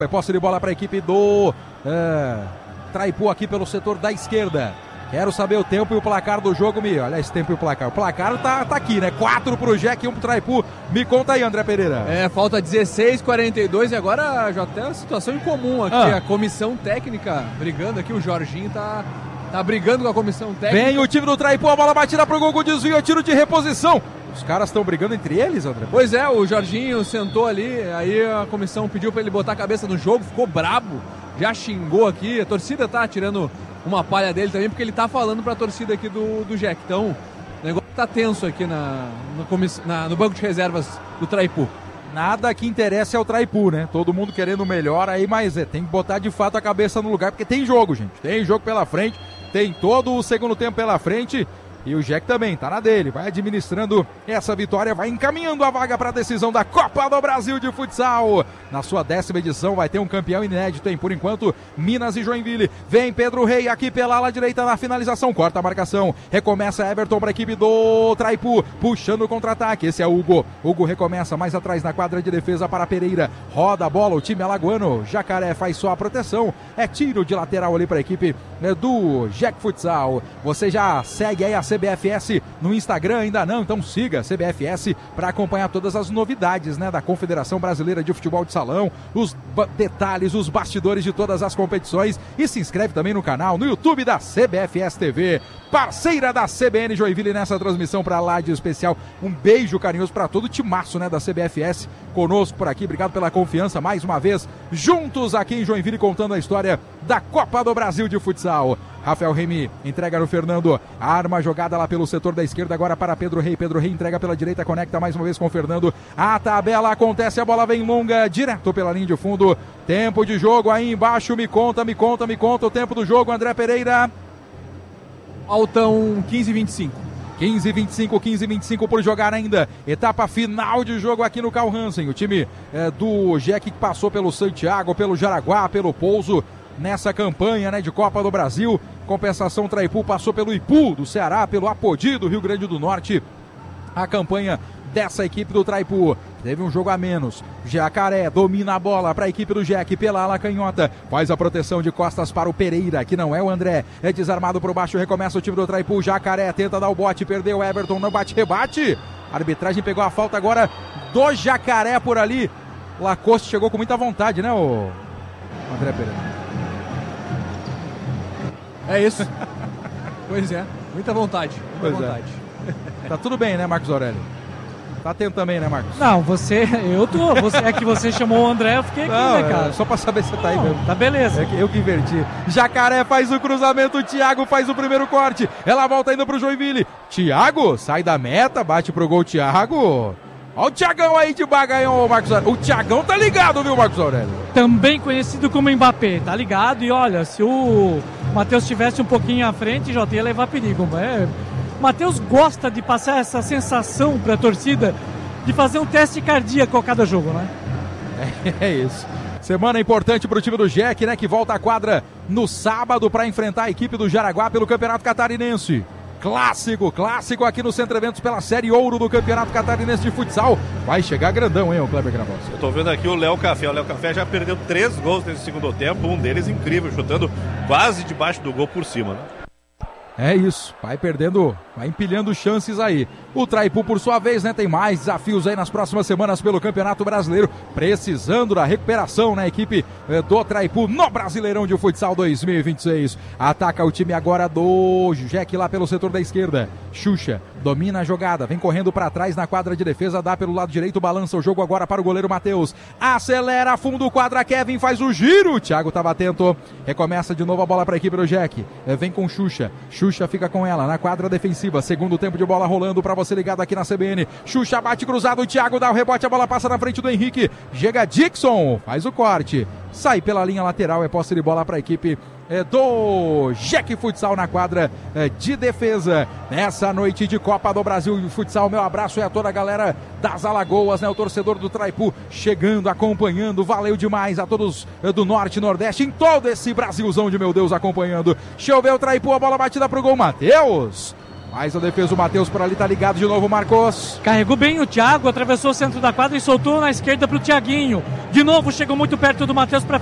Posse de bola para a equipe do Traipu aqui pelo setor da esquerda. Quero saber o tempo e o placar do jogo. Olha esse tempo e o placar. O placar tá aqui, né? 4 pro Jack e 1 pro Traipu. Me conta aí, André Pereira. Falta 16:42 e agora já tem uma situação incomum aqui. A comissão técnica brigando aqui. O Jorginho tá brigando com a comissão técnica. Vem o time do Traipu, a bola batida pro gol, desvio, tiro de reposição. Os caras estão brigando entre eles, André? Pois é, o Jorginho sentou ali, aí a comissão pediu para ele botar a cabeça no jogo, ficou brabo, já xingou aqui, a torcida tá tirando uma palha dele também, porque ele tá falando pra torcida aqui do Jack. Então, o negócio tá tenso aqui no banco de reservas do Traipu. Nada que interessa é o Traipu, né? Todo mundo querendo melhor aí, mas tem que botar de fato a cabeça no lugar, porque tem jogo, gente. Tem jogo pela frente, tem todo o segundo tempo pela frente. E o Jack também tá na dele, vai administrando essa vitória, vai encaminhando a vaga para a decisão da Copa do Brasil de Futsal. Na sua 10ª edição vai ter um campeão inédito, hein? Por enquanto, Minas e Joinville. Vem Pedro Rei aqui pela ala direita na finalização, corta a marcação, recomeça Everton para a equipe do Traipu, puxando o contra-ataque, esse é Hugo. Hugo recomeça mais atrás na quadra de defesa para Pereira, roda a bola, o time alagoano, Jacaré faz só a proteção, é tiro de lateral ali para a equipe do Jack Futsal. Você já segue aí a CBFS no Instagram? Ainda não? Então siga a CBFS para acompanhar todas as novidades, né, da Confederação Brasileira de Futebol de Salão, os detalhes, os bastidores de todas as competições, e se inscreve também no canal, no YouTube da CBFS TV, parceira da CBN Joinville nessa transmissão para lá de especial. Um beijo carinhoso para todo o timaço, né, da CBFS conosco por aqui. Obrigado pela confiança mais uma vez, juntos aqui em Joinville contando a história da Copa do Brasil de Futsal. Rafael Remy entrega no Fernando, arma jogada lá pelo setor da esquerda agora para Pedro Rei entrega pela direita, conecta mais uma vez com o Fernando, a tabela acontece, a bola vem longa, direto pela linha de fundo, tempo de jogo aí embaixo, me conta o tempo do jogo, André Pereira. Faltam 15:25. 15:25 por jogar ainda. Etapa final de jogo aqui no Carl Hansen. O time do Jack que passou pelo Santiago, pelo Jaraguá, pelo Pouso nessa campanha, né, de Copa do Brasil. Compensação, Traipu passou pelo Ipu do Ceará, pelo Apodi do Rio Grande do Norte. A campanha dessa equipe do Traipu. Teve um jogo a menos. Jacaré domina a bola para a equipe do Jack pela ala canhota. Faz a proteção de costas para o Pereira, que não é o André. É desarmado por baixo, recomeça o time do Traipu. Jacaré tenta dar o bote, perdeu Everton, não bate-rebate. A arbitragem pegou a falta agora do Jacaré por ali. Lacoste chegou com muita vontade, né, o André Pereira? É isso. Pois é, muita vontade. Tá tudo bem, né, Marcos Aurélio? Tá atento também, né, Marcos? Não, você é que você chamou o André, eu fiquei aqui, né, cara? Só pra saber se você tá aí mesmo. Tá beleza. Eu que inverti. Jacaré faz o cruzamento, o Thiago faz o primeiro corte. Ela volta indo pro Joinville. Thiago sai da meta, bate pro gol, Thiago. Olha o Thiagão aí de Bagaião, Marcos Aurélio. O Thiagão tá ligado, viu, Marcos Aurélio? Também conhecido como Mbappé, tá ligado? E olha, se o Matheus estivesse um pouquinho à frente, já ia levar perigo. O Matheus gosta de passar essa sensação pra torcida de fazer um teste cardíaco a cada jogo, né? É isso. Semana importante pro time do Jack, né? Que volta à quadra no sábado para enfrentar a equipe do Jaraguá pelo Campeonato Catarinense. Clássico aqui no Centro Eventos pela Série Ouro do Campeonato Catarinense de Futsal. Vai chegar grandão, hein, o Kleber Gravosa? Eu tô vendo aqui o Léo Café. O Léo Café já perdeu 3 gols nesse segundo tempo. Um deles incrível, chutando quase debaixo do gol por cima, né? É isso, vai empilhando chances aí. O Traipu, por sua vez, né, tem mais desafios aí nas próximas semanas pelo Campeonato Brasileiro, precisando da recuperação, né, equipe do Traipu no Brasileirão de Futsal 2026. Ataca o time agora do Jack lá pelo setor da esquerda. Xuxa domina a jogada, vem correndo para trás na quadra de defesa, dá pelo lado direito, balança o jogo agora para o goleiro Matheus. Acelera, fundo quadra, Kevin faz o giro, Thiago estava atento. Recomeça de novo a bola para a equipe do Jack. Vem com Xuxa. Xuxa fica com ela na quadra defensiva. Segundo tempo de bola rolando para você ligado aqui na CBN. Xuxa bate cruzado, o Thiago dá o rebote, a bola passa na frente do Henrique. Chega Dixon, faz o corte. Sai pela linha lateral, é posse de bola para a equipe do Jack Futsal na quadra de defesa. Nessa noite de Copa do Brasil de Futsal, meu abraço é a toda a galera das Alagoas, né? O torcedor do Traipu chegando, acompanhando. Valeu demais a todos do Norte e Nordeste, em todo esse Brasilzão de meu Deus acompanhando. Choveu o Traipu, a bola batida pro gol, Matheus. Mais a defesa, o Matheus por ali, tá ligado de novo, Marcos. Carregou bem o Thiago, atravessou o centro da quadra e soltou na esquerda pro Thiaguinho. De novo chegou muito perto do Matheus para